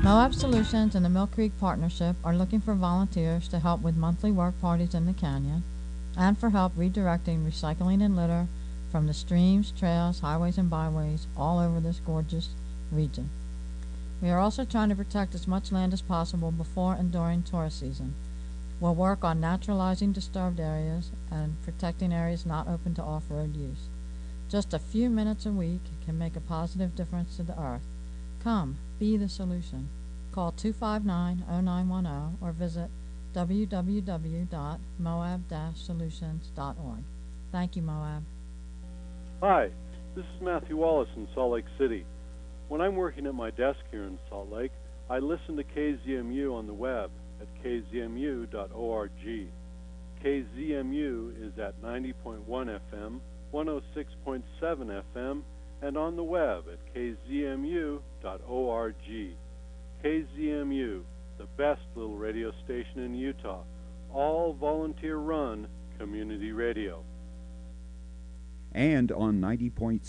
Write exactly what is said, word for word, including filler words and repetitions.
Moab Solutions and the Mill Creek Partnership are looking for volunteers to help with monthly work parties in the canyon and for help redirecting recycling and litter from the streams, trails, highways, and byways all over this gorgeous region. We are also trying to protect as much land as possible before and during tourist season. We'll work on naturalizing disturbed areas and protecting areas not open to off-road use. Just a few minutes a week can make a positive difference to the earth. Come, be the solution. Call two five nine, oh nine one oh or visit w w w dot moab dash solutions dot org. Thank you, Moab. Hi, this is Matthew Wallace in Salt Lake City. When I'm working at my desk here in Salt Lake, I listen to K Z M U on the web at k z m u dot org. K Z M U is at ninety point one F M, one oh six point seven F M, and on the web at k z m u dot org. K Z M U, the best little radio station in Utah, all volunteer-run community radio. And on ninety point